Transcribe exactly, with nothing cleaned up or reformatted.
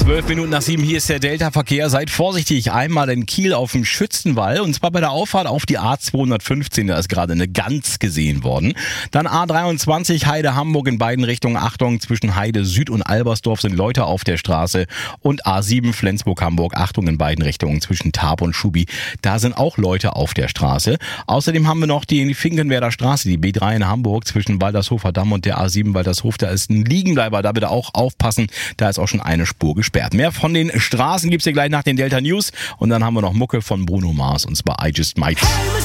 Zwölf Minuten nach sieben, hier ist der Delta-Verkehr. Seid vorsichtig, einmal in Kiel auf dem Schützenwall und zwar bei der Auffahrt auf die A zweihundertfünfzehn, da ist gerade eine Gans gesehen worden. Dann A dreiundzwanzig, Heide-Hamburg in beiden Richtungen, Achtung, zwischen Heide Süd und Albersdorf sind Leute auf der Straße und A sieben Flensburg-Hamburg, Achtung in beiden Richtungen, zwischen Tarp und Schubi, da sind auch Leute auf der Straße. Außerdem haben wir noch die Finkenwerder Straße, die B drei in Hamburg, zwischen Waltershofer Damm und der A sieben Waltershof, da ist ein Liegenbleiber, da bitte auch aufpassen, da ist auch schon eine Spur gesperrt. Mehr von den Straßen gibt's hier gleich nach den Delta News und dann haben wir noch Mucke von Bruno Mars und zwar I Just Might.